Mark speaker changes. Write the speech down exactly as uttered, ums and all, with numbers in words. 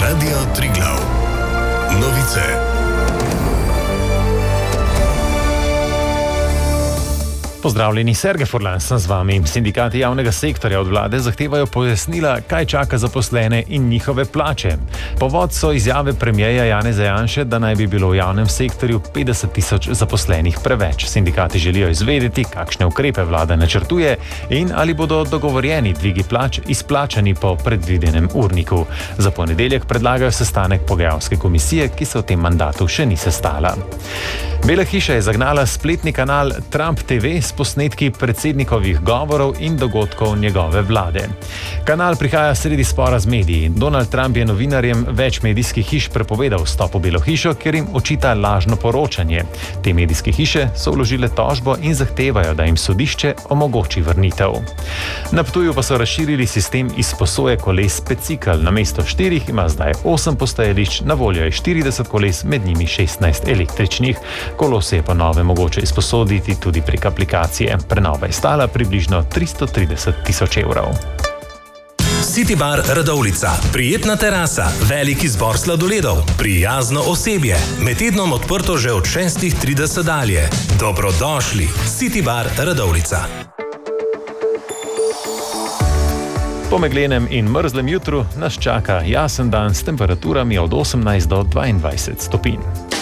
Speaker 1: Radio Triglav. Novice.
Speaker 2: Pozdravljeni, Sergej Furlan sem z vami. Sindikati javnega sektorja od vlade zahtevajo pojasnila, kaj čaka zaposlene in njihove plače. Povod so izjave premierja Janeza Janše, da naj bi bilo v javnem sektorju petdeset tisoč zaposlenih preveč. Sindikati želijo izvedeti, kakšne ukrepe vlada načrtuje in ali bodo dogovorjeni dvigi plač izplačani po predvidenem urniku. Za ponedeljek predlagajo sestanek pogajalske komisije, ki se v tem mandatu še ni sestala. Bela hiša je zagnala spletni kanal Trump T V s posnetki predsednikovih govorov in dogodkov njegove vlade. Kanal prihaja sredi spora z mediji. Donald Trump je novinarjem več medijskih hiš prepovedal vstop v Belo hišo, ker jim očita lažno poročanje. Te medijske hiše so vložile tožbo in zahtevajo, da jim sodišče omogoči vrnitev. Na Ptuju pa so razširili sistem izposoje koles Specikel. Namesto štirih ima zdaj osem postajališč, na voljo je štirideset koles, med njimi šestnajst električnih. Kolo se je po novem mogoče izposoditi tudi prek aplikacije. Prenova je stala približno tristo trideset tisoč evrov.
Speaker 3: City Bar Radovljica. Prijetna terasa, velik izbor sladoledov, prijazno osebje. Med tednom odprto že od šestih trideset dalje. Dobrodošli. City Bar Radovljica.
Speaker 2: Po meglenem in mrzlem jutru nas čaka jasen dan s temperaturami od osemnajst do dvaindvajset stopinj.